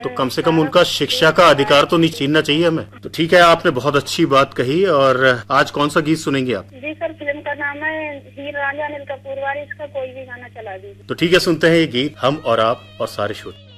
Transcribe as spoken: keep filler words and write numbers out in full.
तो कम से कम उनका शिक्षा का अधिकार तो नहीं छीनना चाहिए हमें। तो ठीक है, आपने बहुत अच्छी बात कही। और आज कौन सा गीत सुनेंगे आप? जी सर, फिल्म का नाम है हीर रांझा अनिल कपूर वाली, इसका कोई भी गाना चला दीजिए। तो ठीक है, सुनते हैं ये गीत, हम और आप और सारे श्रोता।